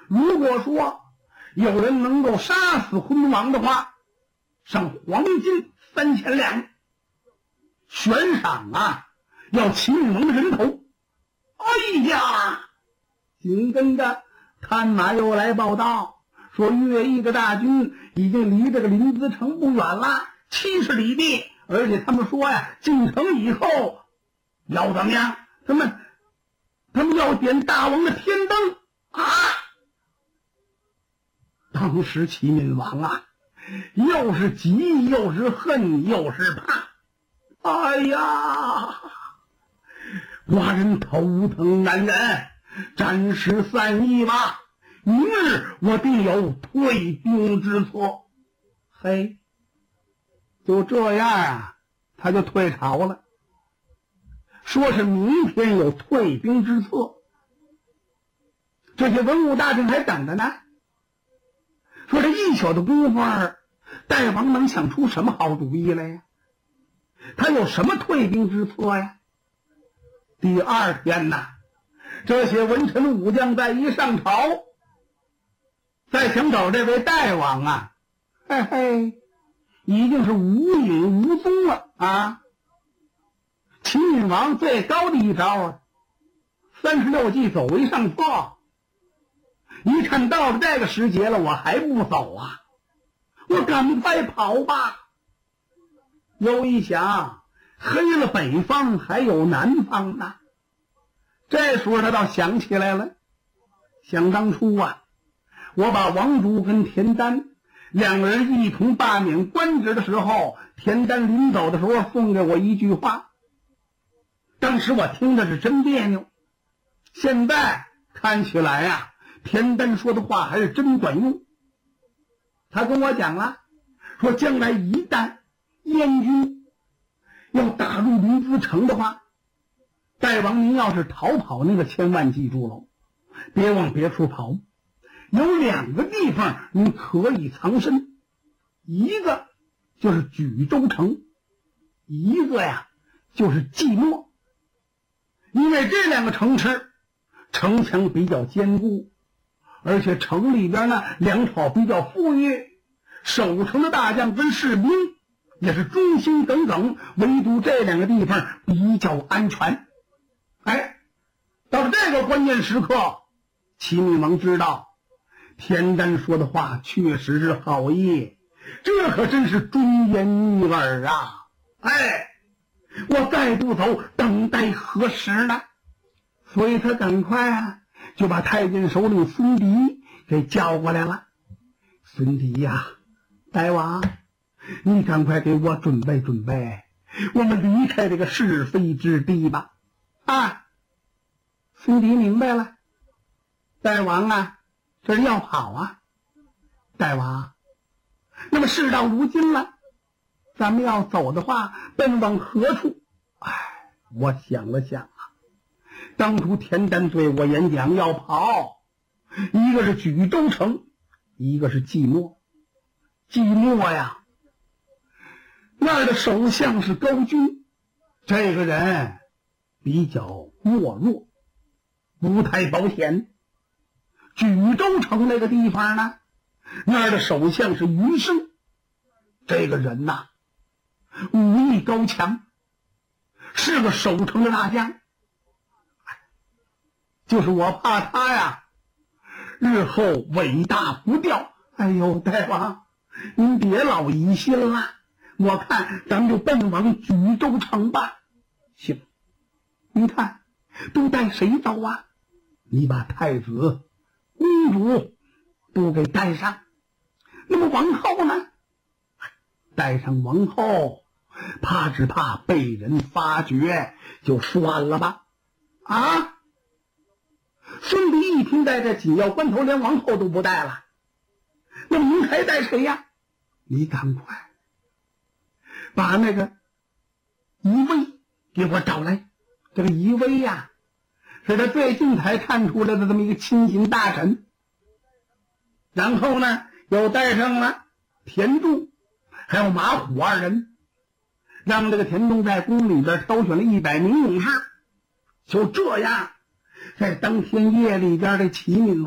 如果说有人能够杀死昏王的话，赏黄金3000两，悬赏啊要齐闵王的人头。哎呀，紧跟着探马又来报道，说乐毅的大军已经离这个临淄城不远了，70里地，而且他们说呀，进城以后要怎么样？他们要点大王的天灯啊！当时齐闵王啊，又是急又是恨又是怕。哎呀，寡人头疼难忍，暂时散议吧，明日我定有退兵之策。嘿，就这样啊，他就退朝了，说是明天有退兵之策。这些文武大臣还等着呢，说这一宿的功夫，大王能想出什么好主意来呀？他有什么退兵之策呀？第二天呐，这些文臣武将再一上朝，再想找这位大王啊，嘿嘿，已经是无影无踪了啊！齐闵王最高的一招啊，36计走为上策。一看到了这个时节了，我还不走啊？我赶快跑吧！又一想，黑了北方还有南方呢。这时候他倒想起来了，想当初啊，我把王竹跟田丹两个人一同罢免官职的时候，田丹临走的时候送给我一句话，当时我听的是真别扭。现在看起来啊，田丹说的话还是真管用。他跟我讲了，说将来一旦燕军要打入临淄城的话，大王您要是逃跑，那个千万记住了，别往别处跑。有2个地方你可以藏身，一个就是莒州城，一个呀就是寂寞。因为这2个城池城墙比较坚固，而且城里边呢粮草比较富裕，守城的大将跟士兵也是忠心耿耿，唯独这2个地方比较安全。哎，到了这个关键时刻，齐闵王知道田丹说的话确实是好意，这可真是忠言逆耳啊！哎，我再不走，等待何时呢？所以他赶快啊，就把太监首领孙迪给叫过来了。孙迪呀，大王，你赶快给我准备准备，我们离开这个是非之地吧。啊，孙迪明白了，大王啊，这是要跑啊。大王，那么事到如今了，咱们要走的话，奔往何处？哎，我想了想啊，当初田丹对我演讲要跑，一个是莒州城，一个是寂寞。寂寞呀，那儿的首相是高均，这个人比较懦弱，不太保险。莒州城那个地方呢，那儿的首相是余生，这个人呐，武艺高强，是个守城的大将。就是我怕他呀，日后尾大不掉。哎呦，大王，您别老疑心了，我看咱们就奔往莒州城吧。行，您看都带谁走啊？你把太子、公主都给带上，那么王后呢？带上王后，只怕被人发觉，就算了吧。啊！孙迪一听，在这紧要关头连王后都不带了，那么您还带谁呀？你赶快把那个仪威给我找来。这个仪威呀，是他最近才看出来的这么一个亲信大臣。然后呢，又带上了田仲还有马虎2人，让这个田仲在宫里边挑选了100名勇士。就这样，在当天夜里边的齐闵王